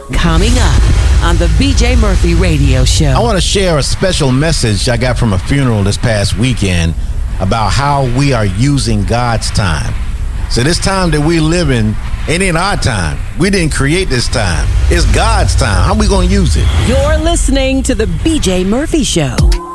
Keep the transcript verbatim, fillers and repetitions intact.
Coming up on the B J Murphy Radio Show. I want to share a special message I got from a funeral this past weekend about how we are using God's time. So this time that we live in ain't in our time. We didn't create this time. It's God's time. How are we going to use it? You're listening to the B J Murphy Show.